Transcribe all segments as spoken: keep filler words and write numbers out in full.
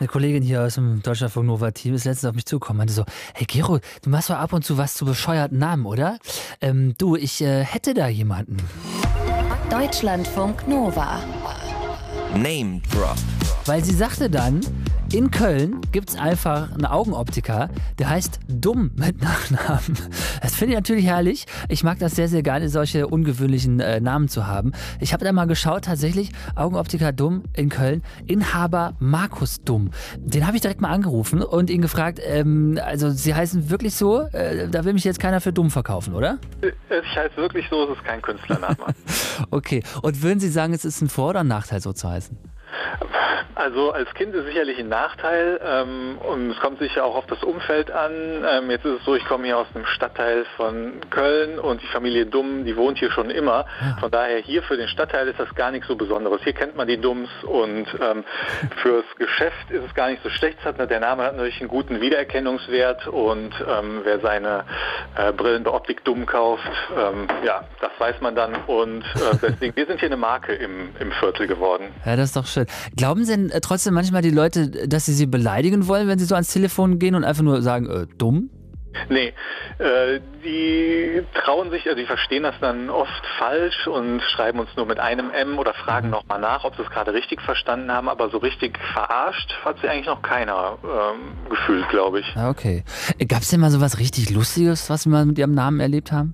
Eine Kollegin hier aus dem Deutschlandfunk Nova Team ist letztens auf mich zugekommen und meinte so, hey Gero, du machst doch ab und zu was zu bescheuerten Namen, oder? Ähm, du, ich äh, hätte da jemanden. Deutschlandfunk Nova. Name Drop. Weil sie sagte dann, in Köln gibt es einfach einen Augenoptiker, der heißt Dumm mit Nachnamen. Das finde ich natürlich herrlich. Ich mag das sehr, sehr gerne, solche ungewöhnlichen äh, Namen zu haben. Ich habe da mal geschaut, tatsächlich, Augenoptiker Dumm in Köln, Inhaber Markus Dumm. Den habe ich direkt mal angerufen und ihn gefragt, ähm, also sie heißen wirklich so, äh, da will mich jetzt keiner für dumm verkaufen, oder? Ich heiße wirklich so, es ist kein Künstlername. Okay, und würden Sie sagen, es ist ein Vor- oder ein Nachteil, so zu heißen? Also als Kind ist sicherlich ein Nachteil ähm, und es kommt sicher auch auf das Umfeld an. Ähm, jetzt ist es so, ich komme hier aus einem Stadtteil von Köln und die Familie Dumm, die wohnt hier schon immer. Von daher hier für den Stadtteil ist das gar nichts so Besonderes. Hier kennt man die Dumms und ähm, fürs Geschäft ist es gar nicht so schlecht. Hat, der Name hat natürlich einen guten Wiedererkennungswert und ähm, wer seine äh, Brillen bei Optik Dumm kauft, ähm, ja, das weiß man dann und äh, deswegen, wir sind hier eine Marke im, im Viertel geworden. Ja, das ist doch schön. Glauben Sie denn äh, trotzdem manchmal die Leute, dass sie sie beleidigen wollen, wenn sie so ans Telefon gehen und einfach nur sagen, äh, dumm? Nee, äh, die trauen sich, also die verstehen das dann oft falsch und schreiben uns nur mit einem M oder fragen nochmal nach, ob sie es gerade richtig verstanden haben, aber so richtig verarscht hat sie eigentlich noch keiner ähm, gefühlt, glaube ich. Ah, okay. Gab es denn mal so was richtig Lustiges, was Sie mal mit Ihrem Namen erlebt haben?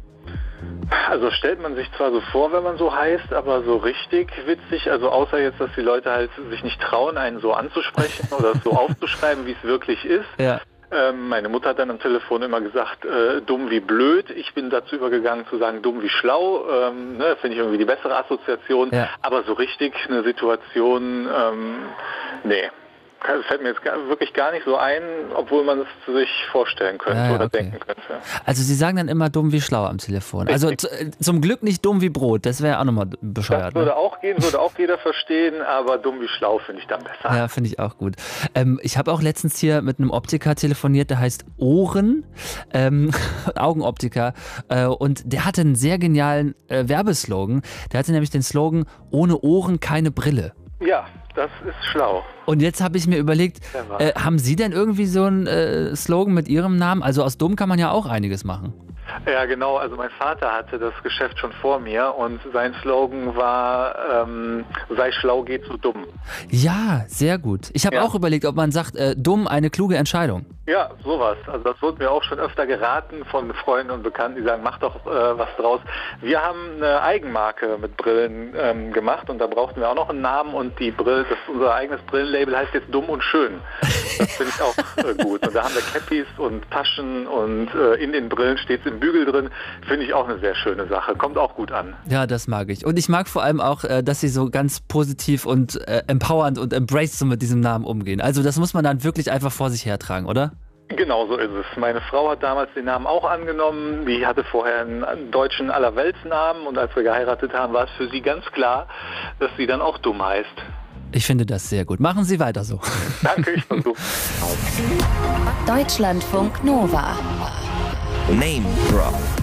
Also stellt man sich zwar so vor, wenn man so heißt, aber so richtig witzig, also außer jetzt, dass die Leute halt sich nicht trauen, einen so anzusprechen oder es so aufzuschreiben, wie es wirklich ist. Ja. Ähm, meine Mutter hat dann am Telefon immer gesagt, äh, dumm wie blöd. Ich bin dazu übergegangen zu sagen, dumm wie schlau. Ähm, ne, finde ich irgendwie die bessere Assoziation. Ja. Aber so richtig eine Situation, ähm, nee. Das fällt mir jetzt gar, wirklich gar nicht so ein, obwohl man es sich vorstellen könnte Ja, oder okay. denken könnte. Also Sie sagen dann immer dumm wie schlau am Telefon. Also z- zum Glück nicht dumm wie Brot, das wäre auch nochmal bescheuert. Das würde Ne? auch gehen, würde auch jeder verstehen, aber dumm wie schlau finde ich dann besser. Ja, finde ich auch gut. Ähm, ich habe auch letztens hier mit einem Optiker telefoniert, der heißt Ohren, ähm, Augenoptiker, äh, und der hatte einen sehr genialen äh, Werbeslogan. Der hatte nämlich den Slogan, ohne Ohren keine Brille. Ja, das ist schlau. Und jetzt habe ich mir überlegt, äh, haben Sie denn irgendwie so einen äh, Slogan mit Ihrem Namen? Also aus dumm kann man ja auch einiges machen. Ja, genau. Also mein Vater hatte das Geschäft schon vor mir und sein Slogan war, ähm, sei schlau, geh zu dumm. Ja, sehr gut. Ich habe Ja. auch überlegt, ob man sagt, äh, dumm, eine kluge Entscheidung. Ja, sowas. Also das wurde mir auch schon öfter geraten von Freunden und Bekannten, die sagen, mach doch äh, was draus. Wir haben eine Eigenmarke mit Brillen ähm, gemacht und da brauchten wir auch noch einen Namen und die Brille, das unser eigenes Brillenlabel heißt jetzt Dumm und Schön. Das finde ich auch äh, gut. Und da haben wir Cappies und Taschen und äh, in den Brillen steht es im Bügel drin. Finde ich auch eine sehr schöne Sache. Kommt auch gut an. Ja, das mag ich. Und ich mag vor allem auch, äh, dass sie so ganz positiv und äh, empowernd und embraced so mit diesem Namen umgehen. Also das muss man dann wirklich einfach vor sich hertragen, oder? Genau so ist es. Meine Frau hat damals den Namen auch angenommen. Die hatte vorher einen deutschen Allerweltsnamen und als wir geheiratet haben, war es für sie ganz klar, dass sie dann auch Dumm heißt. Ich finde das sehr gut. Machen Sie weiter so. Danke, ich versuche. Deutschlandfunk Nova. Name Drop.